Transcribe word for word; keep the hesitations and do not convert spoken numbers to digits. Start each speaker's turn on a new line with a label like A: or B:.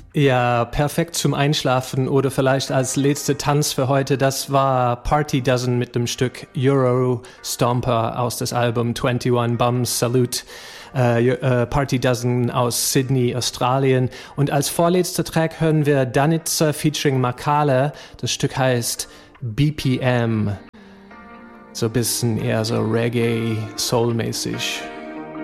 A: Ja, perfekt zum Einschlafen oder vielleicht als letzter Tanz für heute. Das war Party Dozen mit dem Stück Euro Stomper aus das Album einundzwanzig Bums Salute. Äh, äh, Party Dozen aus Sydney, Australien. Und als vorletzter Track hören wir Danitzer featuring Makala. Das Stück heißt B P M. So ein bisschen eher so Reggae, Soul-mäßig.